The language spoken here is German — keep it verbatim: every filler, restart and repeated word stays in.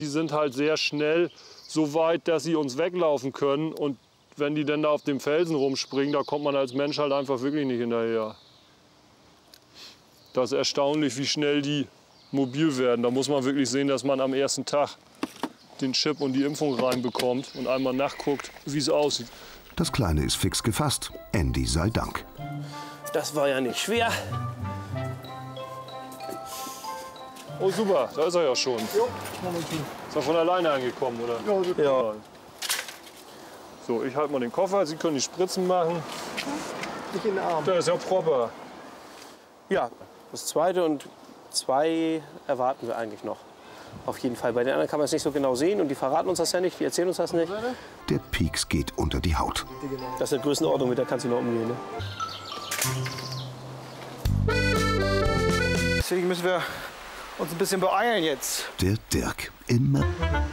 Die sind halt sehr schnell so weit, dass sie uns weglaufen können. Und wenn die dann da auf dem Felsen rumspringen, da kommt man als Mensch halt einfach wirklich nicht hinterher. Das ist erstaunlich, wie schnell die mobil werden. Da muss man wirklich sehen, dass man am ersten Tag den Chip und die Impfung reinbekommt und einmal nachguckt, wie es aussieht. Das Kleine ist fix gefasst. Andy sei Dank. Das war ja nicht schwer. Oh super, da ist er ja schon. Jo, ist er von alleine angekommen, oder? Ja. Ja. So, ich halte mal den Koffer. Sie können die Spritzen machen. Nicht in den Arm. Da ist ja proper. Ja, das zweite und zwei erwarten wir eigentlich noch. Auf jeden Fall. Bei den anderen kann man es nicht so genau sehen und die verraten uns das ja nicht, die erzählen uns das nicht. Der Pieks geht unter die Haut. Das ist eine Größenordnung, mit der kannst du noch umgehen. Ne? Deswegen müssen wir uns ein bisschen beeilen jetzt. Der Dirk immer